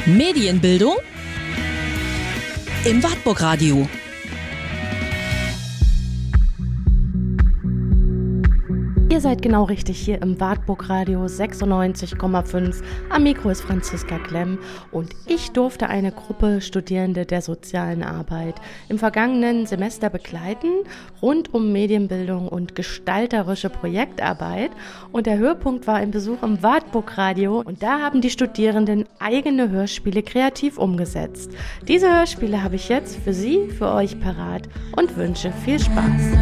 Medienbildung im Wartburg Radio. Ihr seid genau richtig hier im Wartburg Radio 96,5. Am Mikro ist Franziska Klemm und ich durfte eine Gruppe Studierende der sozialen Arbeit im vergangenen Semester begleiten, rund um Medienbildung und gestalterische Projektarbeit. Und der Höhepunkt war ein Besuch im Wartburg Radio und da haben die Studierenden eigene Hörspiele kreativ umgesetzt. Diese Hörspiele habe ich jetzt für Sie, für euch parat und wünsche viel Spaß.